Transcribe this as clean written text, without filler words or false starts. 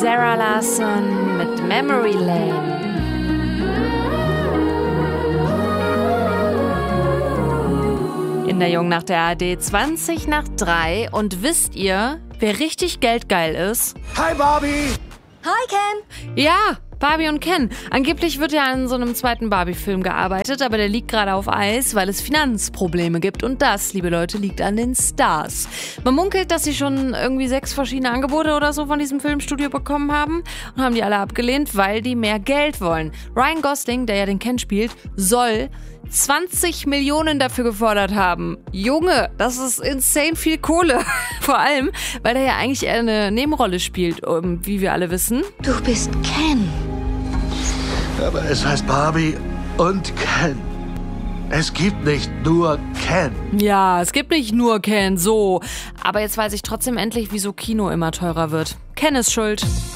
Zara Larsson mit Memory Lane. In der Jungnacht der ARD 20 nach 3. Und wisst ihr, wer richtig geldgeil ist? Hi Barbie! Hi Ken! Ja, Barbie und Ken. Angeblich wird ja an so einem zweiten Barbie-Film gearbeitet, aber der liegt gerade auf Eis, weil es Finanzprobleme gibt. Und das, liebe Leute, liegt an den Stars. Man munkelt, dass sie schon irgendwie 6 verschiedene Angebote oder so von diesem Filmstudio bekommen haben und haben die alle abgelehnt, weil die mehr Geld wollen. Ryan Gosling, der ja den Ken spielt, soll 20 Millionen dafür gefordert haben. Junge, das ist insane viel Kohle. Vor allem, weil er ja eigentlich eher eine Nebenrolle spielt, wie wir alle wissen. Du bist Ken. Aber es heißt Barbie und Ken. Es gibt nicht nur Ken. Ja, es gibt nicht nur Ken, so. Aber jetzt weiß ich trotzdem endlich, wieso Kino immer teurer wird. Ken ist schuld.